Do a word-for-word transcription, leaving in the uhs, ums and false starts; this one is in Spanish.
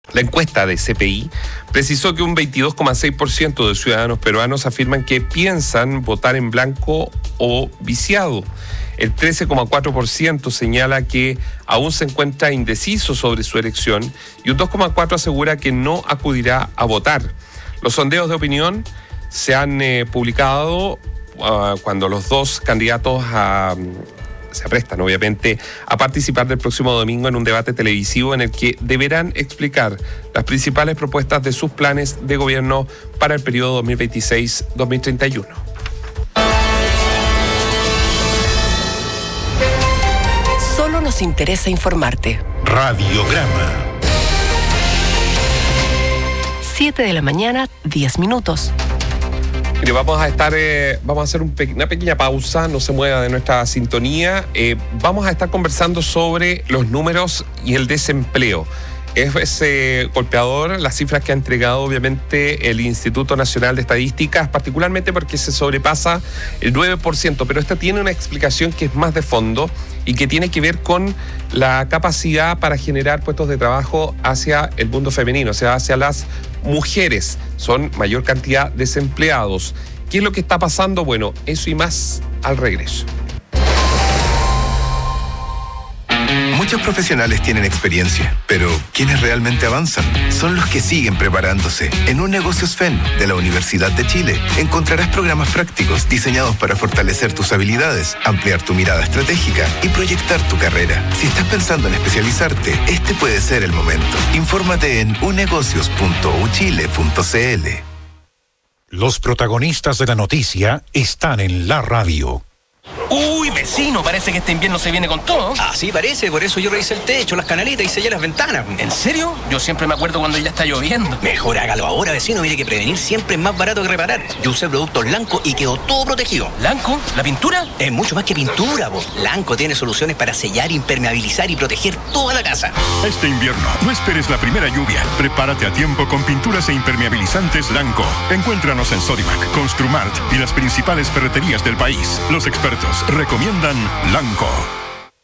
La encuesta de C P I precisó que un veintidós coma seis por ciento de ciudadanos peruanos afirman que piensan votar en blanco o viciado. El trece coma cuatro por ciento señala que aún se encuentra indeciso sobre su elección y un dos coma cuatro por ciento asegura que no acudirá a votar. Los sondeos de opinión se han eh, publicado uh, cuando los dos candidatos a... se aprestan, obviamente, a participar del próximo domingo en un debate televisivo en el que deberán explicar las principales propuestas de sus planes de gobierno para el periodo dos mil veintiséis a dos mil treinta y uno. Solo nos interesa informarte. Radiograma. siete de la mañana, diez minutos. Mire, vamos a estar, eh, vamos a hacer un pe- una pequeña pausa, no se mueva de nuestra sintonía. Eh, vamos a estar conversando sobre los números y el desempleo. Es, es eh, golpeador las cifras que ha entregado obviamente el Instituto Nacional de Estadísticas, particularmente porque se sobrepasa el nueve por ciento, pero esta tiene una explicación que es más de fondo y que tiene que ver con la capacidad para generar puestos de trabajo hacia el mundo femenino, o sea, hacia las mujeres. Son mayor cantidad de desempleados. ¿Qué es lo que está pasando? Bueno, eso y más al regreso. Muchos profesionales tienen experiencia, pero quienes realmente avanzan son los que siguen preparándose. En Unegocios F E N de la Universidad de Chile encontrarás programas prácticos diseñados para fortalecer tus habilidades, ampliar tu mirada estratégica y proyectar tu carrera. Si estás pensando en especializarte, este puede ser el momento. Infórmate en unegocios punto u chile punto c l. Los protagonistas de la noticia están en la radio. Uy, vecino, parece que este invierno se viene con todo. Así parece, por eso yo revisé el techo, las canaletas y sellé las ventanas. ¿En serio? Yo siempre me acuerdo cuando ya está lloviendo. Mejor hágalo ahora, vecino, mire que prevenir siempre es más barato que reparar. Yo usé productos Lanco y quedó todo protegido. ¿Lanco? ¿La pintura? Es mucho más que pintura, vos. Lanco tiene soluciones para sellar, impermeabilizar y proteger toda la casa. Este invierno, no esperes la primera lluvia. Prepárate a tiempo con pinturas e impermeabilizantes Lanco. Encuéntranos en Sodimac, Construmart y las principales ferreterías del país. Los expertos recomiendan Lanco.